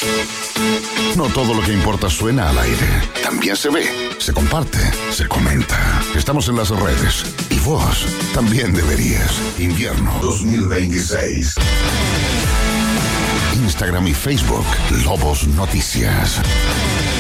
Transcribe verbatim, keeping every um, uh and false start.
No todo lo que importa suena al aire. También se ve, se comparte, se comenta. Estamos en las redes. Y vos también deberías. Invierno dos mil veintiséis. Instagram y Facebook, Lobos Noticias.